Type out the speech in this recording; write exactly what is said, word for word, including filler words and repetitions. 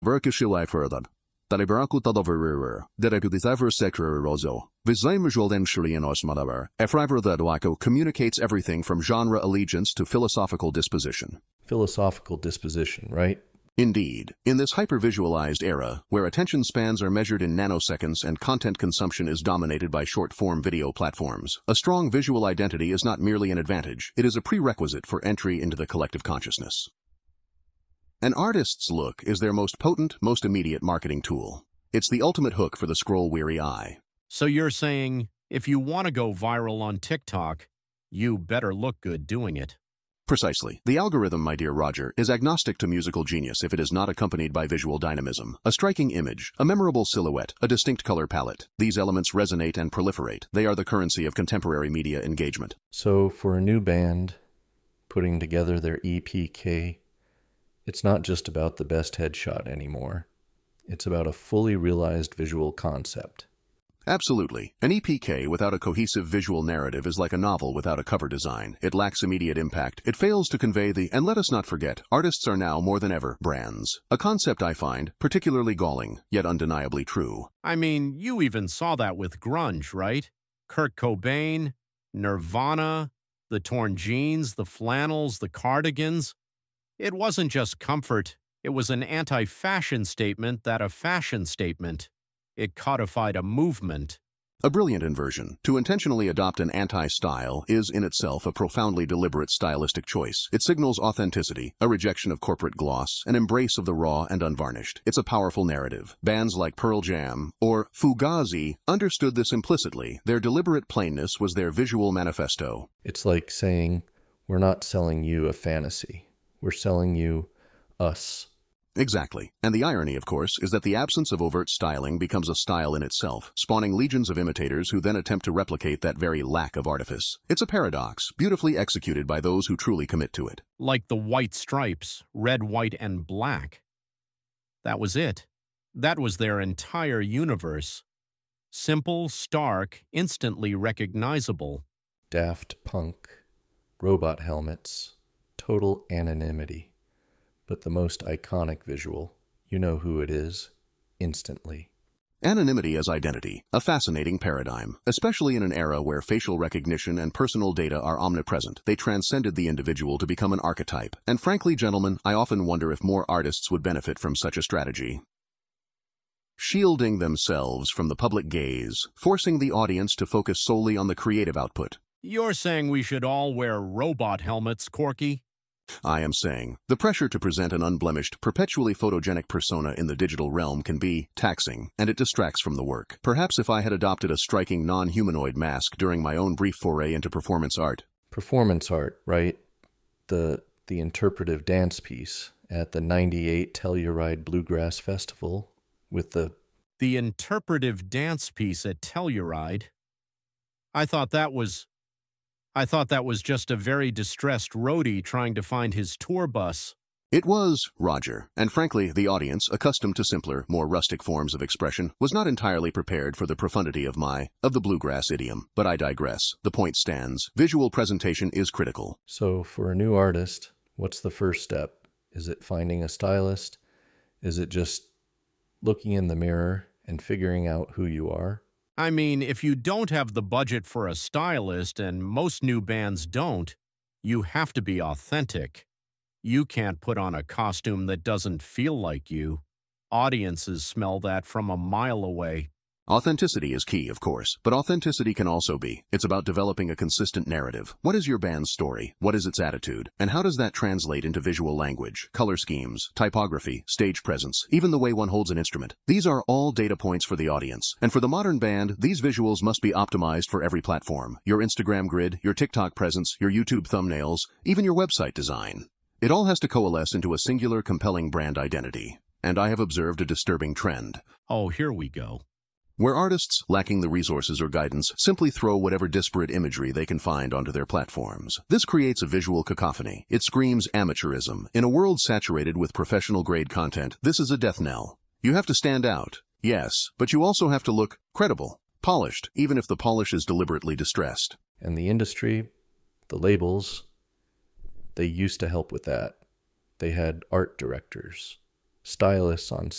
Verkishilai further. Talibaraku Derekudisaver Secretary Rozo. Vizamajolden Shirian Osmadaver. Efriver that Wako communicates everything from genre allegiance to philosophical disposition. Philosophical disposition, right? Indeed, in this hypervisualized era, where attention spans are measured in nanoseconds and content consumption is dominated by short-form video platforms, a strong visual identity is not merely an advantage, it is a prerequisite for entry into the collective consciousness. An artist's look is their most potent, most immediate marketing tool. It's the ultimate hook for the scroll-weary eye. So you're saying, if you want to go viral on TikTok, you better look good doing it. Precisely. The algorithm, my dear Roger, is agnostic to musical genius if it is not accompanied by visual dynamism. A striking image, a memorable silhouette, a distinct color palette. These elements resonate and proliferate. They are the currency of contemporary media engagement. So for a new band putting together their E P K, it's not just about the best headshot anymore. It's about a fully realized visual concept. Absolutely. An E P K without a cohesive visual narrative is like a novel without a cover design. It lacks immediate impact. It fails to convey the, and let us not forget, artists are now more than ever brands. A concept I find particularly galling, yet undeniably true. I mean, you even saw that with grunge, right? Kurt Cobain, Nirvana, the torn jeans, the flannels, the cardigans. It wasn't just comfort. It was an anti-fashion statement that a fashion statement. It codified a movement. A brilliant inversion. To intentionally adopt an anti-style is in itself a profoundly deliberate stylistic choice. It signals authenticity, a rejection of corporate gloss, an embrace of the raw and unvarnished. It's a powerful narrative. Bands like Pearl Jam or Fugazi understood this implicitly. Their deliberate plainness was their visual manifesto. It's like saying, we're not selling you a fantasy. We're selling you us. Exactly. And the irony, of course, is that the absence of overt styling becomes a style in itself, spawning legions of imitators who then attempt to replicate that very lack of artifice. It's a paradox, beautifully executed by those who truly commit to it. Like the white stripes, red, white, and black. That was it. That was their entire universe. Simple, stark, instantly recognizable. Daft Punk, robot helmets, total anonymity. But the most iconic visual, you know who it is, instantly. Anonymity as identity, a fascinating paradigm, especially in an era where facial recognition and personal data are omnipresent. They transcended the individual to become an archetype. And frankly, gentlemen, I often wonder if more artists would benefit from such a strategy. Shielding themselves from the public gaze, forcing the audience to focus solely on the creative output. You're saying we should all wear robot helmets, Corky? I am saying, the pressure to present an unblemished, perpetually photogenic persona in the digital realm can be taxing, and it distracts from the work. Perhaps if I had adopted a striking non-humanoid mask during my own brief foray into performance art. Performance art, right? The the interpretive dance piece at the ninety-eight Telluride Bluegrass Festival with the... The interpretive dance piece at Telluride? I thought that was... I thought that was just a very distressed roadie trying to find his tour bus. It was, Roger, and frankly, the audience, accustomed to simpler, more rustic forms of expression, was not entirely prepared for the profundity of my, of the bluegrass idiom. But I digress. The point stands. Visual presentation is critical. So for a new artist, what's the first step? Is it finding a stylist? Is it just looking in the mirror and figuring out who you are? I mean, if you don't have the budget for a stylist, and most new bands don't, you have to be authentic. You can't put on a costume that doesn't feel like you. Audiences smell that from a mile away. Authenticity is key, of course, but authenticity can also be. It's about developing a consistent narrative. What is your band's story? What is its attitude? And how does that translate into visual language, color schemes, typography, stage presence, even the way one holds an instrument? These are all data points for the audience. And for the modern band, these visuals must be optimized for every platform. Your Instagram grid, your TikTok presence, your YouTube thumbnails, even your website design. It all has to coalesce into a singular, compelling brand identity. And I have observed a disturbing trend. Oh, here we go. Where artists, lacking the resources or guidance, simply throw whatever disparate imagery they can find onto their platforms. This creates a visual cacophony. It screams amateurism. In a world saturated with professional-grade content, this is a death knell. You have to stand out, yes, but you also have to look credible, polished, even if the polish is deliberately distressed. And the industry, the labels, they used to help with that. They had art directors. stylists on